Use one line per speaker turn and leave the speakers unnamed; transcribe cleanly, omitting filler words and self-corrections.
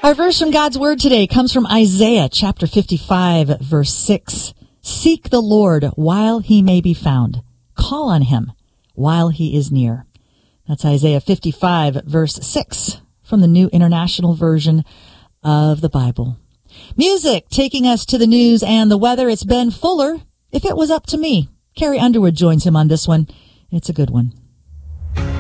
Our verse from God's Word today comes from Isaiah chapter 55, verse 6. Seek the Lord while he may be found. Call on him while he is near. That's Isaiah 55, verse 6 from the New International Version of the Bible. Music taking us to the news and the weather. It's Ben Fuller. If it was up to me, Carrie Underwood joins him on this one. It's a good one.